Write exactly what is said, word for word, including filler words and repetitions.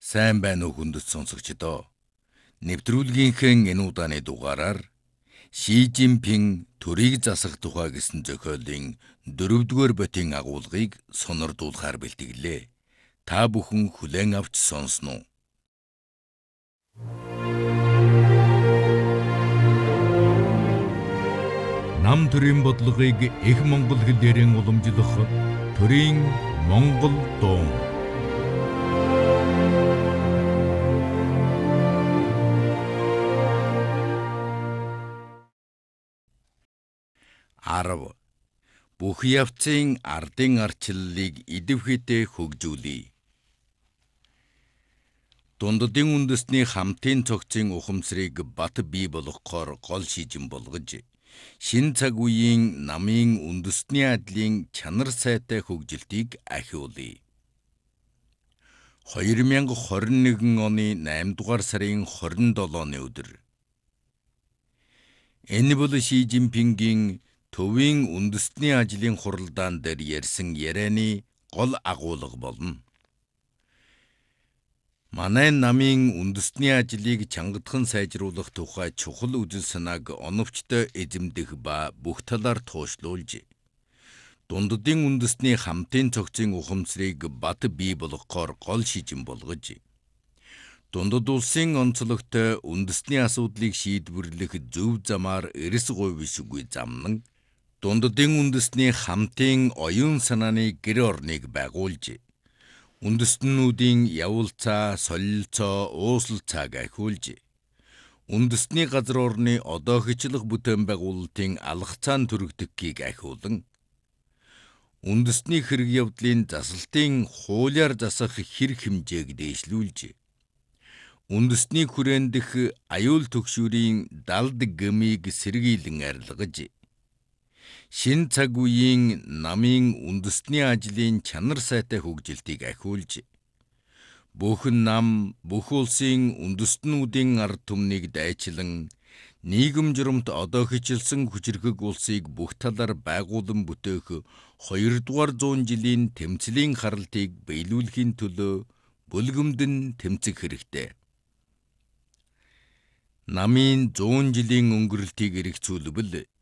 Сайн байна уу хүндэт сонсогчдоо. Нэвтрүүлгийнхээ энэ удааны дугаараар Ши Жинпин төрийг засах тухай гэсэн зохиолын дөрөвдүгээр ботын агуулгыг сонирдуулахаар бэлтгэлээ. Та бүхэн хүлээн авч сонсноо. Нам төрийн бодлогыг их монгол хэлээрэн уламжлах төрийн монгол дуу. Арав. Бүх явцын ардын арчлалыг идэвхтэй хөгжүүлье. Дундадын үндэсний хамтын цогцын ухамсарыг бат бий болгохоор гол шийдэн болгож, шин цаг үеийн намын үндэсний адилын чанар сайтай хөгжилтийг ахиулъя. хоёр мянга хорин нэгэн оны наймдугаар сарын хорин долооны өдөр. Энэ бол Ши Жинпингийн төвийн үндэсний ажлын хуралдаан дээр ярьсан ярианы гол агуулга болно. Манай намын үндэсний ажлыг чангадхан сайжруулах тухай чухал үзэл санааг оновчтой эзэмдэх ба бүх талаар туушлуулж, дундадын үндэсний хамтын цогцын ухамсарыг бат бий болгохоор гол шижин болгож, дундад улсын онцлогтой үндэсний асуудлыг шийдвэрлэх зөв замаар эрс говьшгүй замнан, дундадын үндэсний хамтын оюун санааны гэр орныг байгуулж, үндэстнүүдийн явуулцаа, солилцоо, ууслалцааг ахиулж, үндэсний газар орны одоохичлох бүтээн байгуулалтын алах цаан төрөгдөхийг ахиулан, үндэсний хэрэг явдлын засалтын хуулиар засах хэрэг хэмжээг дээшлүүлж, үндэсний хүрээнд дэх аюул түгшүүрийн далд гмийг сэргийлэн арилгаж, шин цаг үеийн намын үндэсний ажлын чанар сайтай хөгжилтийг ахиулж, бүх нам, бүх улсын үндэстнүүдийн ард түмнийг дайчлан, нийгэм журамт одоохичлсан хүчирхэг улсыг бүх талаар байгуулан бүтээх хоёрдугаар зуун жилийн тэмцлийн харалтыг биелүүлэхийн төлөө бүлгэмдэн тэмцэх хэрэгтэй. Намын зуун жилийн өнгөрөлтийг эргцүүлбэл,